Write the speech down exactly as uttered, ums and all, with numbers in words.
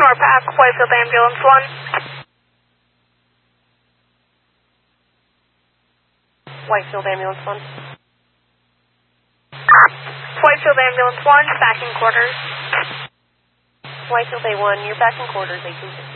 Norpac, Whitefield Ambulance one. Whitefield Ambulance one. Whitefield Ambulance one, back in quarters. Whitefield A one, you're back in quarters, eighteen sixty.